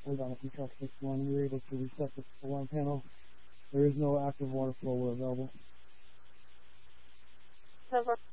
Hold on, if you truck 61, we were able to reset the alarm panel. There is no active water flow available. Over.